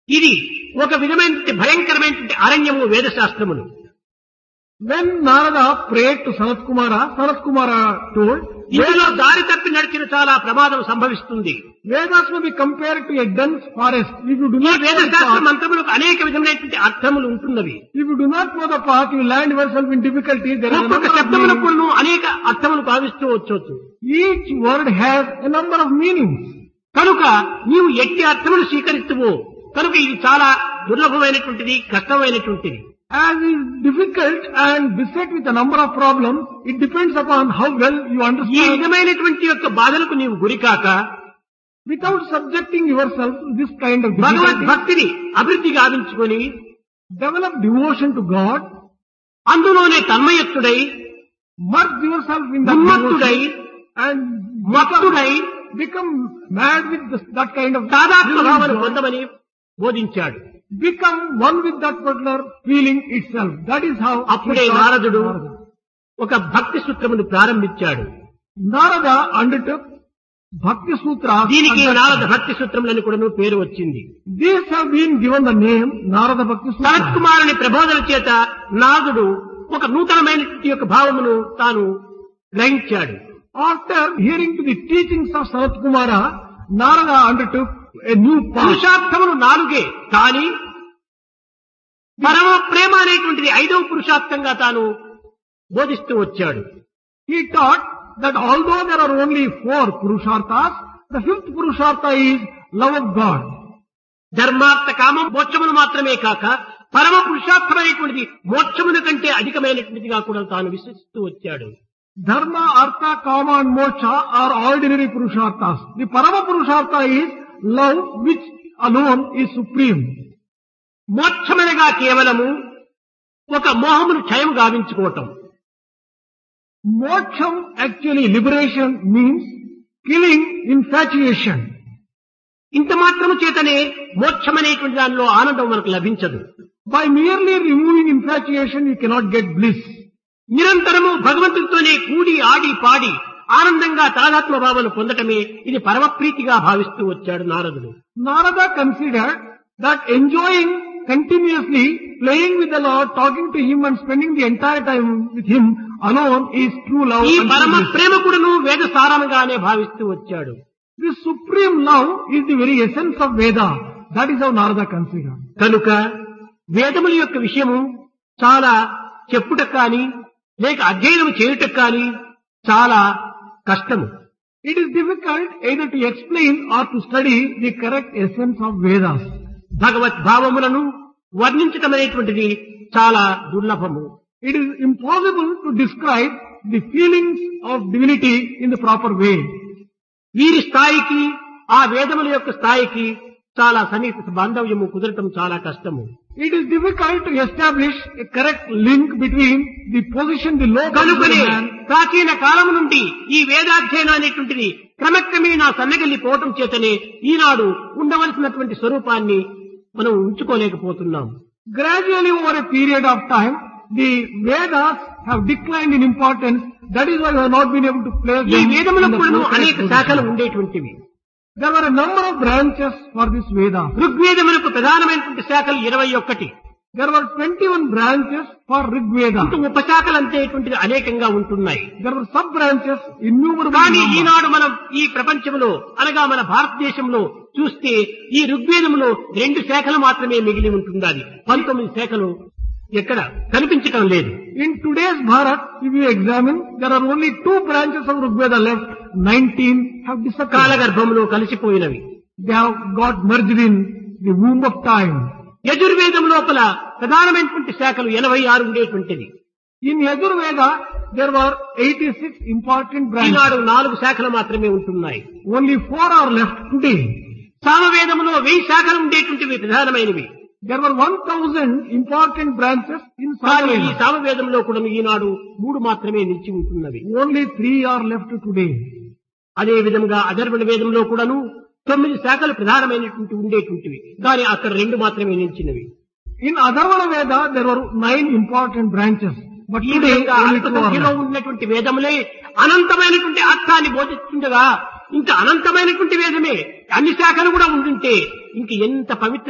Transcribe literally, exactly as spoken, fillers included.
ఇది ఒక విధమైన భయంకరమైన అరణ్యము వేదశాస్త్రములు. When Narada prayed to Sanat Kumara, Sanat Kumara told, ఇందులో దారి తప్పి నడిచిన చాలా ప్రమాదం సంభవిస్తుంది. Vedas may be compared to a dense forest. If you do ఈ not know the వేదశాస్త్ర path, మంత్రములకు అనేక విధమైనటువంటి అర్థములు ఉంటున్నవి. if you do not know the path, you land yourself in difficulty. There are a ఒక్కొక్క number of శబ్దములకు meanings. కూడా అనేక అర్థములు భావిస్తూ వచ్చవచ్చు. Each word has a number of meanings. కనుక నీవు ఎట్టి అర్థములు స్వీకరిస్తువో కనుక ఇది చాలా దుర్లభమైనటువంటిది, కష్టమైనటువంటిది. As is difficult and beset with a number of problems, it depends upon how well you ఈ understand. విధమైనటువంటి యొక్క బాధలకు నీవు గురికాక Without subjecting yourself to this kind of భగవద్ difficulty, భక్తిని అభివృద్ధి గావించుకొని develop devotion to God, అందులోనే తన్మయత్తుడై, merge yourself in that ఉన్మత్తుడై, devotion and మత్తుడై become mad with this, that kind of తాదాత్మ్య భావన feeling. పొందమని బోధించాడు. Become one with that particular feeling itself. That is how అప్పుడే he taught నారదుడు Narada. ఒక భక్తి సూత్రమును ప్రారంభించాడు. Narada undertook Bhakti Sutras. దీనికి at that Narada time. భక్తి సూత్రములని కూడా పేరు వచ్చింది. These have been given the name Narada Bhakti Sanath Sutras. కుమారుని ప్రబోధన చేత నారదుడు ఒక నూతనమైనటువంటి యొక్క భావమును తాను గ్రహించాడు. After hearing to the teachings of Sanat Kumara, Narada undertook a new path. పురుషార్థములు నాలుగే కానీ పరమ ప్రేమ అనేటువంటిది ఐదవ పురుషార్థంగా తాను బోధిస్తూ వచ్చాడు. He taught that although there are only four Purusharthas, the fifth Purushartha is love of God. ధర్మార్థ కామం మోక్షమును మాత్రమే కాక పరమ పురుషార్థమైనటువంటిది మోక్షముల కంటే అధికమైనటువంటిదిగా కూడా తాను విశ్వసిస్తూ వచ్చాడు. Dharma, Artha, Kama and Moksha are ordinary Purusharthas. The Parama Purushartha is love which alone is supreme. మోక్షమనగా కేవలము ఒక మోహమును క్షయం గావించుకోవటం. Moksham, actually liberation, means killing infatuation. ఇంత మాత్రము చేతనే మోక్షమనేటువంటి దానిలో ఆనందం మనకు లభించదు. By merely removing infatuation, you cannot get bliss. నిరంతరము భగవంతుడితోనే కూడి ఆడి పాడి ఆనందంగా తాదాత్మ భావన పొందటమే ఇది పరమప్రీతిగా భావిస్తూ వచ్చాడు నారదుడు. Narada considered that enjoying continuously playing with the Lord, talking to Him and spending the entire time with Him alone is true love. ఈ and పరమ true bliss. ప్రేమ కూడాను వేద సారముగానే భావిస్తూ వచ్చాడు. This supreme love is the very essence of Veda. That is how Narada considered. కనుక వేదముల యొక్క విషయము చాలా చెప్పుట కానీ లేక అధ్యయనం చేయుట కానీ చాలా కష్టము. It is difficult either to explain or to study the correct essence of Vedas. భగవత్ భావములను వర్ణించటం అనేటువంటిది చాలా దుర్లభము. It is impossible to describe the feelings of divinity in the proper way. వీరి స్థాయికి ఆ వేదముల యొక్క స్థాయికి చాలా సన్నిహిత బాంధవ్యము కుదరటం చాలా కష్టము. It is difficult to establish a correct link between the position, the low కనుకనే position of man. ప్రాచీన కాలము నుండి ఈ వేదాధ్యయనం అనేటువంటిది క్రమక్రమేణా సన్నగిల్లిపోవటం చేతనే ఈనాడు ఉండవలసినటువంటి స్వరూపాన్ని మనం ఉంచుకోలేకపోతున్నాం. Gradually over a period of time, the Vedas have declined in importance. That is why we have not been able to place ఈ them in వేదములకు the కూడా correct అనేక position. శాఖలు ఉండేటువంటివి. There were a number of branches for this Veda. ఋగ్వేదములకు ప్రధానమైనటువంటి శాఖలు ఇరవై ఒకటి. There were twenty-one branches for Rig Veda. ఇంత ఉపశాఖలు అంతేటువంటిది అనేకంగా ఉంటున్నాయి. There were sub-branches innumerable. కానీ number. ఈనాడు మనం ఈ ప్రపంచంలో అనగా మన భారతదేశంలో చూస్తే ఈ ఋగ్వేదములో రెండు శాఖలు మాత్రమే మిగిలి ఉంటున్నది. పంతొమ్మిది శాఖలు ఎక్కడ కనిపించటం లేదు. In today's Bharat, if you examine, there are only two branches of Rig Veda left. nineteen have disappeared. కాలగర్భంలో కలిసిపోయినవి. They have got merged in the womb of time. యజుర్వేదం లోపల ప్రధానమైనటువంటి శాఖలు ఎనభై ఆరు ఉండేటువంటిది. In Yajurveda, there were eighty-six important branches. ఈనాడు నాలుగు శాఖలు మాత్రమే ఉంటున్నాయి. Only four are left today. సామవేదములో వెయ్యి శాఖలు ఉండేటువంటివి ప్రధానమైనవి. There were one thousand important branches in కానీ ఈ Samaveda. సామవేదంలో కూడా ఈనాడు మూడు మాత్రమే నిలిచి ఉంటున్నవి. Only three are left today. అదే విధంగా అధర్వణ వేదంలో కూడాను తొమ్మిది శాఖలు ప్రధానమైనటువంటి ఉండేటువంటివి కానీ అక్కడ రెండు మాత్రమే నిలిచినవి. In Atharvana Veda, there were nine important branches. But ఈ today, విధంగా only అల్ప two are సంఖ్యలో left. ఉన్నటువంటి వేదములే అనంతమైనటువంటి అర్థాన్ని బోధిస్తుండగా ఇంకా అనంతమైనటువంటి వేదమే అన్ని శాఖలు కూడా ఉంటుంటే ఇంక ఎంత పవిత్ర